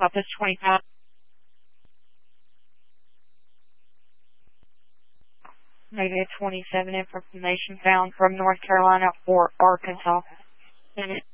Office 25. Negative 27 information found from North Carolina or Arkansas.